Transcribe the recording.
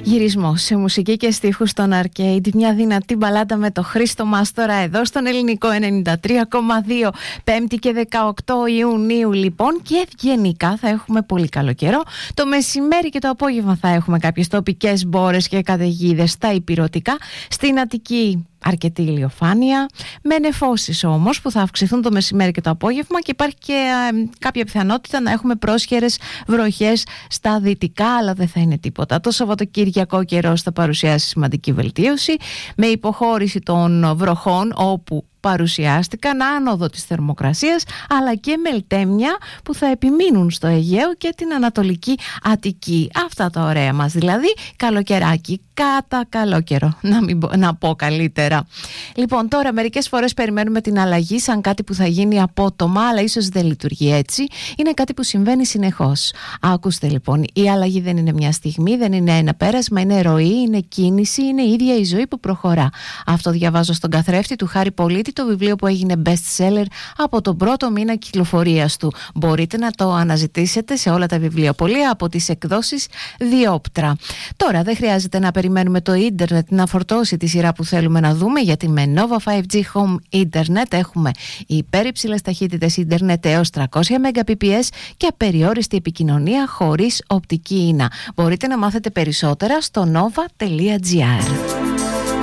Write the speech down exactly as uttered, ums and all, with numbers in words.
Γυρισμό σε μουσική και στίχους στον Arcade. Μια δυνατή μπαλάντα με το Χρήστο μας τώρα εδώ στον Ελληνικό ενενήντα τρία κόμμα δύο. Πέμπτη και δεκαοκτώ Ιουνίου λοιπόν, και γενικά θα έχουμε πολύ καλό καιρό. Το μεσημέρι και το απόγευμα θα έχουμε κάποιες τοπικές μπόρες και καταιγίδες στα ηπειρωτικά. Στην Αττική αρκετή ηλιοφάνεια, με νεφώσεις όμως που θα αυξηθούν το μεσημέρι και το απόγευμα, και υπάρχει και ε, κάποια πιθανότητα να έχουμε πρόσχερες βροχές στα δυτικά, αλλά δεν θα είναι τίποτα. Το Σαββατοκύριακο καιρός θα παρουσιάσει σημαντική βελτίωση, με υποχώρηση των βροχών όπου παρουσιάστηκαν, άνοδο της θερμοκρασίας, αλλά και μελτέμια που θα επιμείνουν στο Αιγαίο και την Ανατολική Αττική. Αυτά τα ωραία μας δηλαδή, καλοκαιράκι, κατά καλό καιρό, να, μην, να πω καλύτερα. Λοιπόν, τώρα μερικές φορές περιμένουμε την αλλαγή σαν κάτι που θα γίνει απότομα, αλλά ίσως δεν λειτουργεί έτσι. Είναι κάτι που συμβαίνει συνεχώς. Ακούστε λοιπόν, η αλλαγή δεν είναι μια στιγμή, δεν είναι ένα πέρασμα, είναι ροή, είναι κίνηση, είναι η ίδια η ζωή που προχωρά. Αυτό διαβάζω στον καθρέφτη του Χάρη Πολίτη, το βιβλίο που έγινε best seller από τον πρώτο μήνα κυκλοφορίας του. Μπορείτε να το αναζητήσετε σε όλα τα βιβλιοπωλεία από τις εκδόσεις Διόπτρα. Τώρα δεν χρειάζεται να περιμένουμε το ίντερνετ να φορτώσει τη σειρά που θέλουμε να δούμε, γιατί με Nova φάιβ τζι Home Internet έχουμε υπέρυψηλες ταχύτητες ίντερνετ έως τριακόσια μεγαμπιτ και απεριόριστη επικοινωνία χωρίς οπτική ίνα. Μπορείτε να μάθετε περισσότερα στο nova τελεία gr.